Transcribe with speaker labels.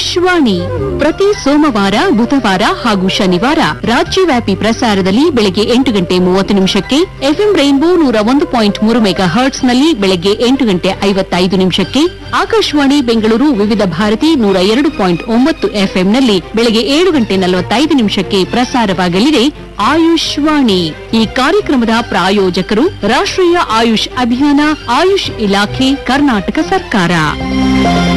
Speaker 1: ಆಯುಷ್ವಾಣಿ ಪ್ರತಿ ಸೋಮವಾರ, ಬುಧವಾರ ಹಾಗೂ ಶನಿವಾರ ರಾಜ್ಯವ್ಯಾಪಿ ಪ್ರಸಾರದಲ್ಲಿ ಬೆಳಗ್ಗೆ 8:30 ಎಫ್ಎಂ ರೈನ್ಬೋ 101.3 ಮೆಗಾ ಹರ್ಟ್ಸ್ನಲ್ಲಿ ಬೆಳಗ್ಗೆ 8:55 ಆಕಾಶವಾಣಿ ಬೆಂಗಳೂರು ವಿವಿಧ ಭಾರತಿ 102.9 ಎಫ್ಎಂನಲ್ಲಿ ಬೆಳಗ್ಗೆ 7:45 ಪ್ರಸಾರವಾಗಲಿದೆ ಆಯುಷ್ವಾಣಿ. ಈ ಕಾರ್ಯಕ್ರಮದ ಪ್ರಾಯೋಜಕರು ರಾಷ್ಟ್ರೀಯ ಆಯುಷ್ ಅಭಿಯಾನ, ಆಯುಷ್ ಇಲಾಖೆ, ಕರ್ನಾಟಕ ಸರ್ಕಾರ.